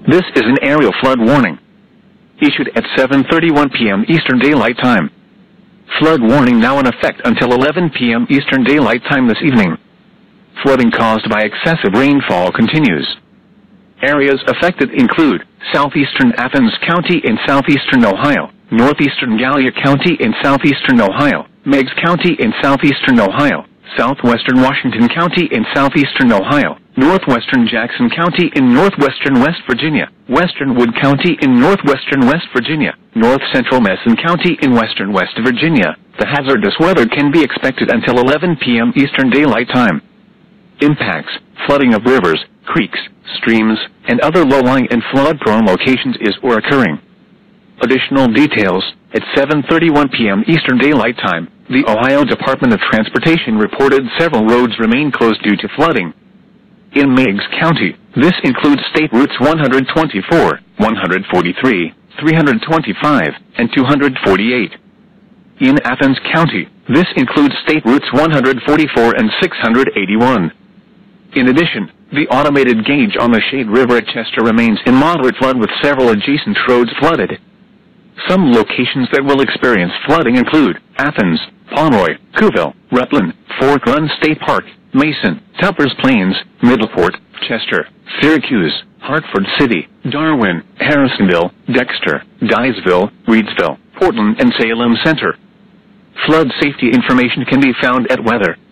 This is an aerial flood warning. Issued at 7:31 p.m. Eastern Daylight Time. Flood warning now in effect until 11 p.m. Eastern Daylight Time this evening. Flooding caused by excessive rainfall continues. Areas affected include southeastern Athens County in southeastern Ohio, northeastern Gallia County in southeastern Ohio, Meigs County in southeastern Ohio, southwestern Washington County in southeastern Ohio, northwestern Jackson County in northwestern West Virginia, western Wood County in northwestern West Virginia, north central Mason County in western West Virginia. The hazardous weather can be expected until 11 p.m. Eastern Daylight Time. Impacts: flooding of rivers, creeks, streams, and other low-lying and flood-prone locations is or occurring. Additional details: at 7:31 p.m. Eastern Daylight Time, the Ohio Department of Transportation reported several roads remain closed due to flooding. In Meigs County, this includes State Routes 124, 143, 325, and 248. In Athens County, this includes State Routes 144 and 681. In addition, the automated gauge on the Shade River at Chester remains in moderate flood with several adjacent roads flooded. Some locations that will experience flooding include Athens, Pomeroy, Cooville, Rutland, Fort Glen State Park, Mason, Tuppers Plains, Middleport, Chester, Syracuse, Hartford City, Darwin, Harrisonville, Dexter, Dyersville, Reidsville, Portland, and Salem Center. Flood safety information can be found at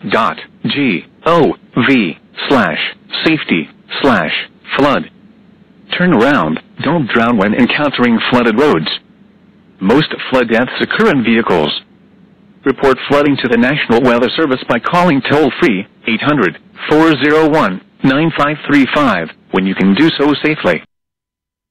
weather.gov/safety/flood. Turn around, don't drown when encountering flooded roads. Most flood deaths occur in vehicles. Report flooding to the National Weather Service by calling toll-free 800-401-9535 when you can do so safely.